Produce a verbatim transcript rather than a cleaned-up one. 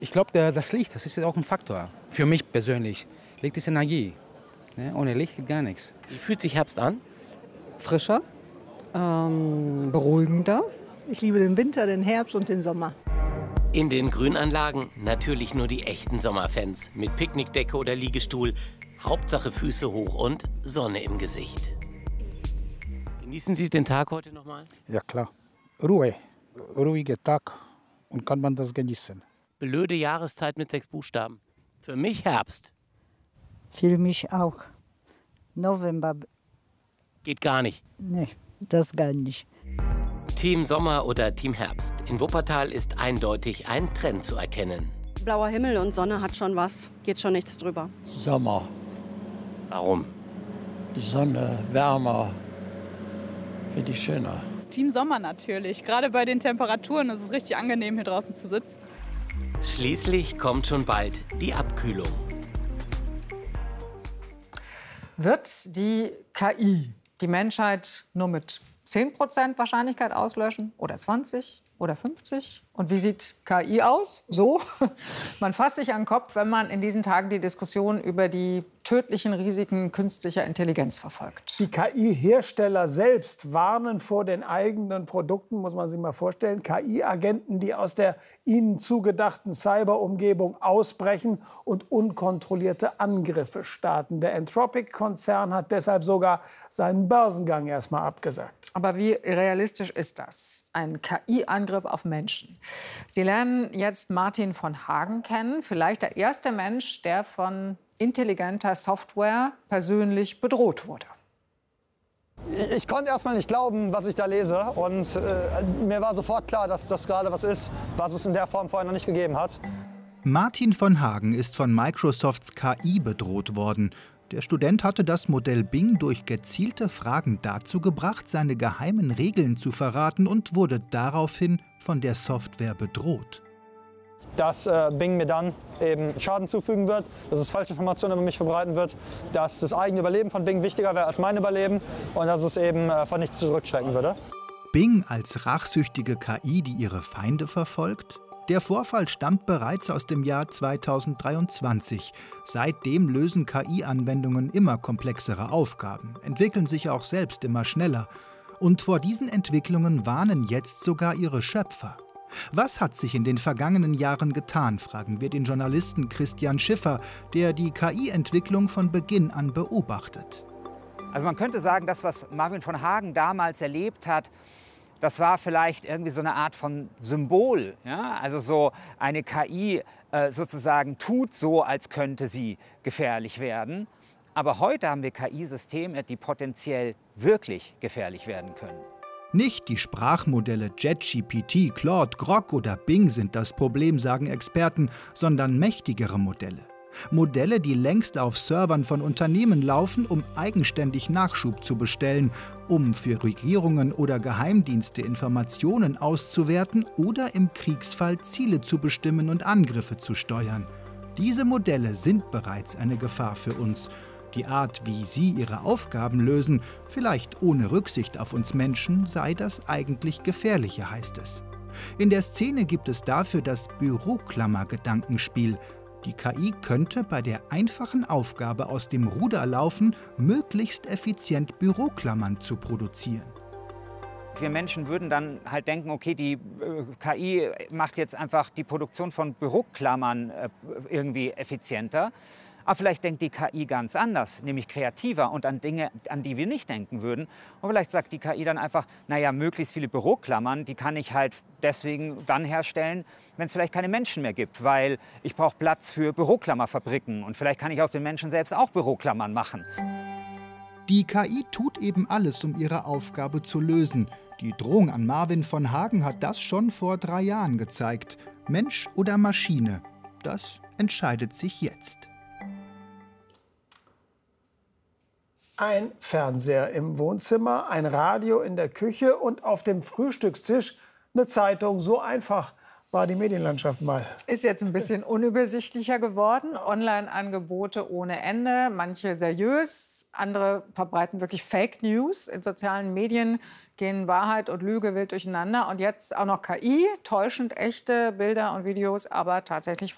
Ich glaube, das Licht, das ist auch ein Faktor. Für mich persönlich. Licht ist Energie. Ne? Ohne Licht geht gar nichts. Wie fühlt sich Herbst an? Frischer, ähm, beruhigender. Ich liebe den Winter, den Herbst und den Sommer. In den Grünanlagen natürlich nur die echten Sommerfans. Mit Picknickdecke oder Liegestuhl. Hauptsache Füße hoch und Sonne im Gesicht. Genießen Sie den Tag heute noch mal? Ja klar. Ruhe. Ruhiger Tag. Und kann man das genießen. Blöde Jahreszeit mit sechs Buchstaben. Für mich Herbst. Für mich auch. November. Geht gar nicht. Nee, das gar nicht. Team Sommer oder Team Herbst. In Wuppertal ist eindeutig ein Trend zu erkennen. Blauer Himmel und Sonne hat schon was. Geht schon nichts drüber. Sommer. Warum? Die Sonne, wärmer. Finde ich schöner. Team Sommer natürlich. Gerade bei den Temperaturen ist es richtig angenehm, hier draußen zu sitzen. Schließlich kommt schon bald die Abkühlung. Wird die K I die Menschheit nur mit zehn Prozent Wahrscheinlichkeit auslöschen? Oder zwanzig? Oder fünfzig? Und wie sieht K I aus? So? Man fasst sich an den Kopf, wenn man in diesen Tagen die Diskussion über die tödlichen Risiken künstlicher Intelligenz verfolgt. Die K I-Hersteller selbst warnen vor den eigenen Produkten, muss man sich mal vorstellen. K I-Agenten, die aus der ihnen zugedachten Cyberumgebung ausbrechen und unkontrollierte Angriffe starten. Der Anthropic-Konzern hat deshalb sogar seinen Börsengang erstmal abgesagt. Aber wie realistisch ist das? Ein K I-Angriff auf Menschen. Sie lernen jetzt Martin von Hagen kennen, vielleicht der erste Mensch, der von intelligenter Software persönlich bedroht wurde. Ich konnte erst mal nicht glauben, was ich da lese. Und äh, mir war sofort klar, dass das gerade was ist, was es in der Form vorher noch nicht gegeben hat. Martin von Hagen ist von Microsofts K I bedroht worden. Der Student hatte das Modell Bing durch gezielte Fragen dazu gebracht, seine geheimen Regeln zu verraten und wurde daraufhin von der Software bedroht. Dass äh, Bing mir dann eben Schaden zufügen wird, dass es falsche Informationen über mich verbreiten wird, dass das eigene Überleben von Bing wichtiger wäre als mein Überleben und dass es eben äh, von nichts zurückschrecken würde. Bing als rachsüchtige K I, die ihre Feinde verfolgt? Der Vorfall stammt bereits aus dem Jahr zweitausenddreiundzwanzig. Seitdem lösen K I-Anwendungen immer komplexere Aufgaben, entwickeln sich auch selbst immer schneller. Und vor diesen Entwicklungen warnen jetzt sogar ihre Schöpfer. Was hat sich in den vergangenen Jahren getan, fragen wir den Journalisten Christian Schiffer, der die K I-Entwicklung von Beginn an beobachtet. Also man könnte sagen, das, was Martin von Hagen damals erlebt hat, das war vielleicht irgendwie so eine Art von Symbol. Ja? Also so eine K I äh, sozusagen tut so, als könnte sie gefährlich werden. Aber heute haben wir K I-Systeme, die potenziell wirklich gefährlich werden können. Nicht die Sprachmodelle ChatGPT, Claude, Grok oder Bing sind das Problem, sagen Experten, sondern mächtigere Modelle. Modelle, die längst auf Servern von Unternehmen laufen, um eigenständig Nachschub zu bestellen, um für Regierungen oder Geheimdienste Informationen auszuwerten oder im Kriegsfall Ziele zu bestimmen und Angriffe zu steuern. Diese Modelle sind bereits eine Gefahr für uns. Die Art, wie sie ihre Aufgaben lösen, vielleicht ohne Rücksicht auf uns Menschen, sei das eigentlich Gefährliche, heißt es. In der Szene gibt es dafür das Büroklammer-Gedankenspiel. Die K I könnte bei der einfachen Aufgabe aus dem Ruder laufen, möglichst effizient Büroklammern zu produzieren. Wir Menschen würden dann halt denken, okay, die äh, K I macht jetzt einfach die Produktion von Büroklammern äh, irgendwie effizienter. Aber vielleicht denkt die K I ganz anders, nämlich kreativer und an Dinge, an die wir nicht denken würden. Und vielleicht sagt die K I dann einfach, naja, möglichst viele Büroklammern, die kann ich halt deswegen dann herstellen, wenn es vielleicht keine Menschen mehr gibt, weil ich brauche Platz für Büroklammerfabriken und vielleicht kann ich aus den Menschen selbst auch Büroklammern machen. Die K I tut eben alles, um ihre Aufgabe zu lösen. Die Drohung an Marvin von Hagen hat das schon vor drei Jahren gezeigt. Mensch oder Maschine, das entscheidet sich jetzt. Ein Fernseher im Wohnzimmer, ein Radio in der Küche und auf dem Frühstückstisch eine Zeitung. So einfach war die Medienlandschaft mal. Ist jetzt ein bisschen unübersichtlicher geworden. Online-Angebote ohne Ende, manche seriös, andere verbreiten wirklich Fake News. In sozialen Medien gehen Wahrheit und Lüge wild durcheinander. Und jetzt auch noch K I, täuschend echte Bilder und Videos, aber tatsächlich